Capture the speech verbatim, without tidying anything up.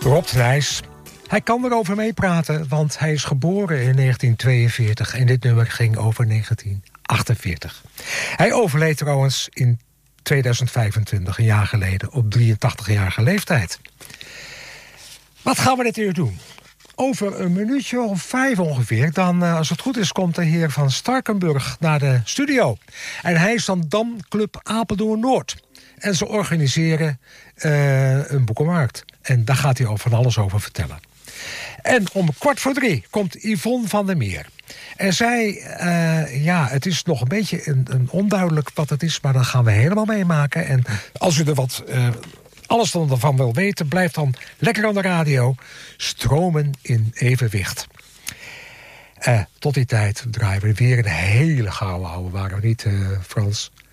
Rob de Nijs. Hij kan erover meepraten, want hij is geboren in negentien tweeënveertig... en dit nummer ging over negentien achtenveertig. Hij overleed trouwens in tweeduizend vijfentwintig, een jaar geleden... op drieëntachtigjarige leeftijd. Wat gaan we dit uur doen? Over een minuutje of vijf ongeveer, dan, als het goed is... komt de heer Van Starkenburg naar de studio. En hij is van Damclub Apeldoorn Noord. En ze organiseren uh, een boekenmarkt. En daar gaat hij over van alles over vertellen. En om kwart voor drie komt Yvonne van der Meer. En zij, uh, ja, het is nog een beetje een, een onduidelijk wat het is... maar dat gaan we helemaal meemaken. En als u er wat... Uh, alles dan ervan wil weten, blijf dan lekker aan de radio. Stromen in evenwicht. Uh, tot die tijd draaien we weer een hele gouden ouwe, waren we niet, uh, Frans?